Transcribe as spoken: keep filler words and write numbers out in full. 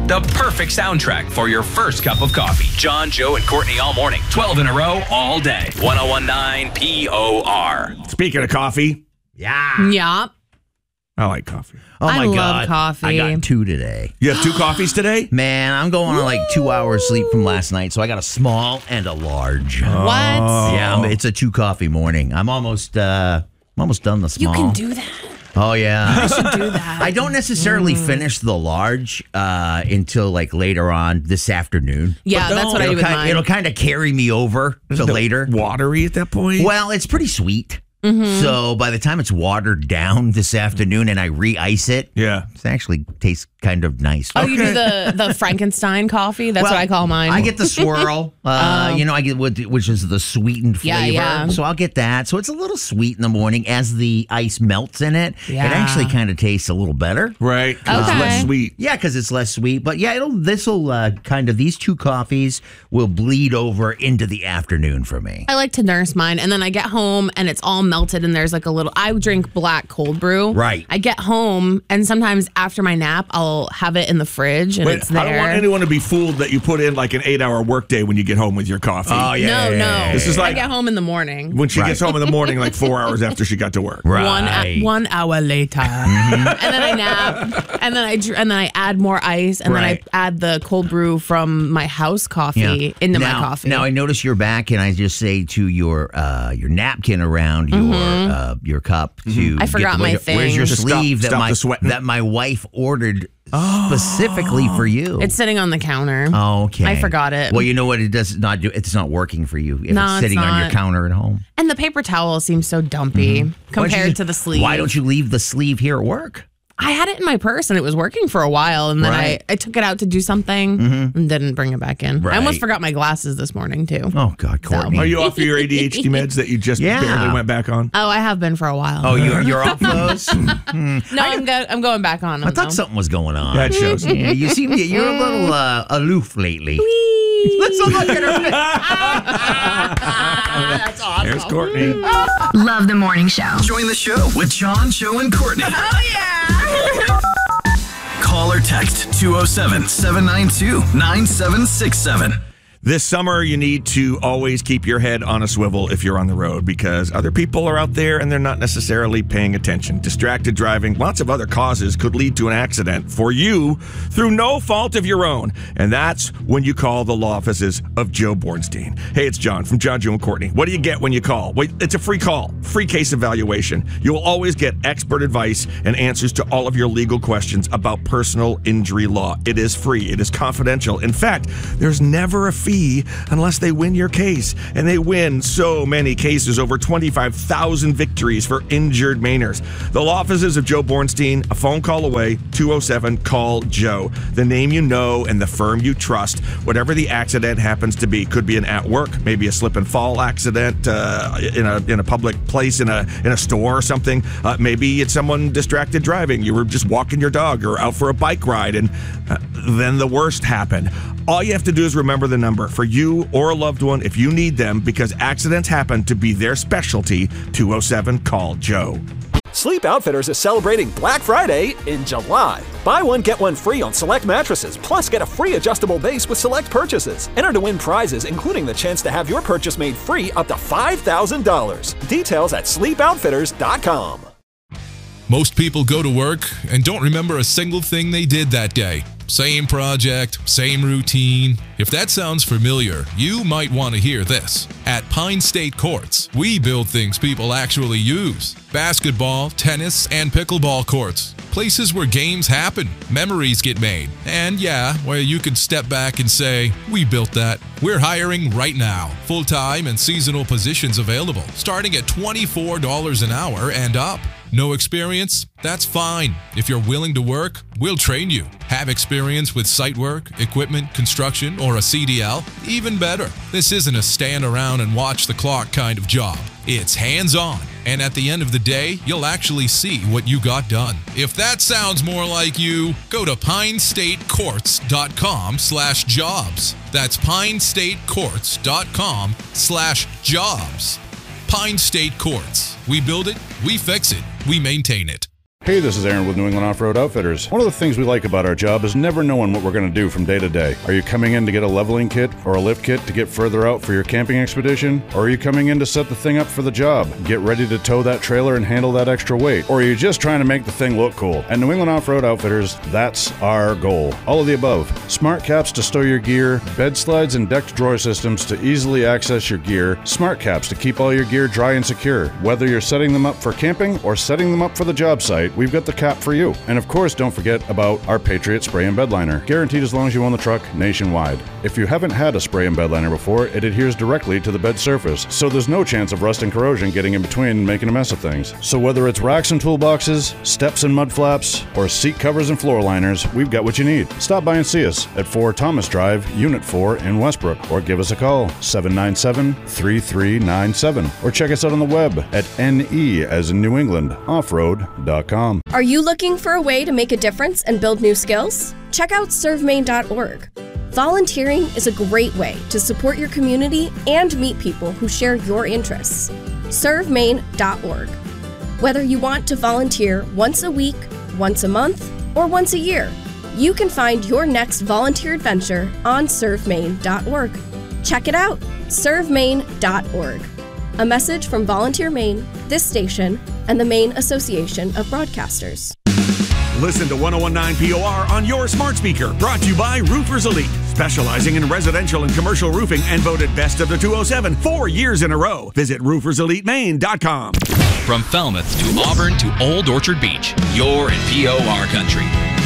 the perfect soundtrack for your first cup of coffee. John, Joe, and Courtney all morning. twelve in a row, all day. one oh one point nine P O R. Speaking of coffee. Yeah. Yeah. I like coffee. Oh, my I love God. coffee. I got two today. You have two coffees today? Man, I'm going on like two hours sleep from last night, so I got a small and a large. What? Yeah, I'm- it's a two coffee morning. I'm almost uh, I'm almost done the You small. can do that. Oh, yeah. I should do that. I don't necessarily finish the large uh, until like later on this afternoon. Yeah, But that's no, what I do It'll with kind, mine. it'll kind of carry me over to No later. Watery at that point? Well, it's pretty sweet. Mm-hmm. So by the time it's watered down this afternoon and I re-ice it, Yeah. it actually tastes kind of nice. Oh, you do the, the Frankenstein coffee? That's Well, what I call mine. I get the swirl, uh, you know, I get what, which is the sweetened Yeah, flavor. yeah. So I'll get that. So it's a little sweet in the morning as the ice melts in it. Yeah. It actually kind of tastes a little better. Right. 'Cause Okay. It's less sweet. Yeah, because it's less sweet. But yeah, it'll this will uh, kind of these two coffees will bleed over into the afternoon for me. I like to nurse mine, and then I get home and it's all melted, and there's like a little. I drink black cold brew. Right. I get home, and sometimes after my nap, I'll have it in the fridge, and Wait, it's there. I don't want anyone to be fooled that you put in like an eight-hour workday when you get home with your coffee. Oh, yeah. no, yeah, no. yeah, This is I like- get home in the morning. When she Right. gets home in the morning, like four hours after she got to work. Right. One a- one hour later, and then I nap, and then I dr- and then I add more ice, and Right. then I add the cold brew from my house coffee Yeah. into now, my coffee. Now I notice you're back, and I just say to your uh, your napkin around your uh, your cup to. Mm-hmm. I forgot get, my where's thing. your Just stop- sleeve that stop my the sweating. that my wife ordered specifically for you? It's sitting on the counter. Oh, okay. I forgot it. Well, you know what? It does not do. It's not working for you if No, it's it's sitting on your not. counter at home. And the paper towel seems so dumpy Why don't you compared just- to the sleeve. Why don't you leave the sleeve here at work? I had it in my purse and it was working for a while, and then Right. I, I took it out to do something and didn't bring it back in. I almost Right. forgot my glasses this morning too. Oh God, Courtney. Are you off of your A D H D meds that you just Yeah. barely went back on? Oh, I have been for a while. Oh, you're you're off those. no, I'm go- I'm going back on them. I thought though. something was going on. That shows. Yeah, you seem to, you're a little uh, aloof lately. Let's look at her. That's awesome. There's Courtney. Love the morning show. Join the show with John, Joe, and Courtney. Oh, yeah. Call or text two oh seven, seven nine two, nine seven six seven. This summer, you need to always keep your head on a swivel if you're on the road because other people are out there and they're not necessarily paying attention. Distracted driving, lots of other causes could lead to an accident for you through no fault of your own. And that's when you call the law offices of Joe Bornstein. Hey, it's John from John, Joe, and Courtney. What do you get when you call? Wait, it's a free call, free case evaluation. You will always get expert advice and answers to all of your legal questions about personal injury law. It is free. It is confidential. In fact, there's never a fee unless they win your case. And they win so many cases, over twenty-five thousand victories for injured Mainers. The law offices of Joe Bornstein, a phone call away, two oh seven, call Joe. The name you know and the firm you trust, whatever the accident happens to be. Could be an at work, maybe a slip and fall accident uh, in a in a public place, in a in a store or something. Uh, maybe it's someone distracted driving. You were just walking your dog or out for a bike ride, and uh, then the worst happened. All you have to do is remember the number for you or a loved one if you need them, because accidents happen to be their specialty. two oh seven, call Joe. Sleep Outfitters is celebrating Black Friday in July. Buy one, get one free on select mattresses, plus get a free adjustable base with select purchases. Enter to win prizes, including the chance to have your purchase made free up to five thousand dollars. Details at sleep outfitters dot com. Most people go to work and don't remember a single thing they did that day. Same project, same routine. If that sounds familiar, you might want to hear this. At Pine State Courts, we build things people actually use. Basketball, tennis, and pickleball courts. Places where games happen, memories get made, and yeah, where you can step back and say, we built that. We're hiring right now. Full-time and seasonal positions available, starting at twenty-four dollars an hour and up. No experience? That's fine. If you're willing to work, we'll train you. Have experience with site work, equipment, construction, or a C D L? Even better. This isn't a stand around and watch the clock kind of job. It's hands-on, and at the end of the day, you'll actually see what you got done. If that sounds more like you, go to pine state courts dot com slash jobs. That's pine state courts dot com slash jobs. Pine State Courts. We build it, we fix it, we maintain it. Hey, this is Aaron with New England Off-Road Outfitters. One of the things we like about our job is never knowing what we're going to do from day to day. Are you coming in to get a leveling kit or a lift kit to get further out for your camping expedition? Or are you coming in to set the thing up for the job, get ready to tow that trailer and handle that extra weight? Or are you just trying to make the thing look cool? At New England Off-Road Outfitters, that's our goal. All of the above. Smart caps to stow your gear, bed slides and decked drawer systems to easily access your gear, smart caps to keep all your gear dry and secure. Whether you're setting them up for camping or setting them up for the job site, we've got the cap for you. And of course, don't forget about our Patriot Spray and Bed Liner, guaranteed as long as you own the truck nationwide. If you haven't had a spray and bed liner before, it adheres directly to the bed surface, so there's no chance of rust and corrosion getting in between and making a mess of things. So whether it's racks and toolboxes, steps and mud flaps, or seat covers and floor liners, we've got what you need. Stop by and see us at four Thomas Drive, Unit four in Westbrook, or give us a call, seven nine seven, three three nine seven, or check us out on the web at N E as in New England, offroad dot com. Are you looking for a way to make a difference and build new skills? Check out serve maine dot org. Volunteering is a great way to support your community and meet people who share your interests. serve maine dot org. Whether you want to volunteer once a week, once a month, or once a year, you can find your next volunteer adventure on serve maine dot org. Check it out, serve maine dot org. A message from Volunteer Maine, this station, and the Maine Association of Broadcasters. Listen to one oh one nine P O R on your smart speaker. Brought to you by Roofers Elite, specializing in residential and commercial roofing and voted best of the two oh seven four years in a row. Visit roofers elite maine dot com. From Falmouth to Auburn to Old Orchard Beach, you're in P O R country.